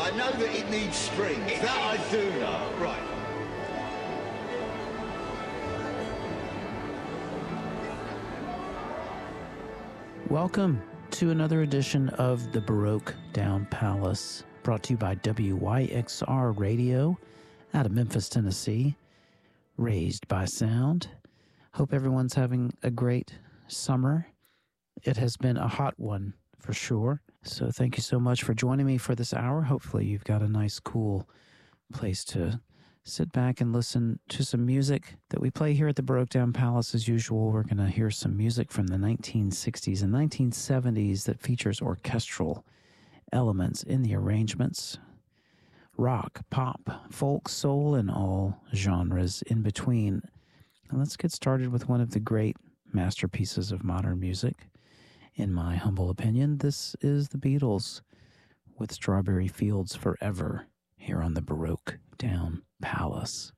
I know that it needs strings. That I do know. Right. Welcome to another edition of the Baroque Down Palace, brought to you by WYXR Radio out of Memphis, Tennessee, raised by sound. Hope everyone's having a great summer. It has been a hot one for sure. So thank you so much for joining me for this hour. Hopefully you've got a nice, cool place to sit back and listen to some music that we play here at the Baroque Down Palace. As usual, we're going to hear some music from the 1960s and 1970s that features orchestral elements in the arrangements. Rock, pop, folk, soul, and all genres in between. And let's get started with one of the great masterpieces of modern music. In my humble opinion, this is the Beatles with Strawberry Fields Forever here on the Baroque Down Palace.